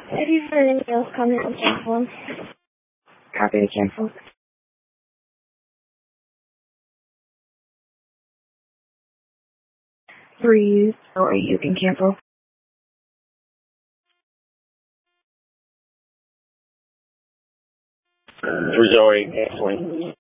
Have you heard anything else comment on cancel? Copy to cancel. 308, you can cancel. Zoe, canceling.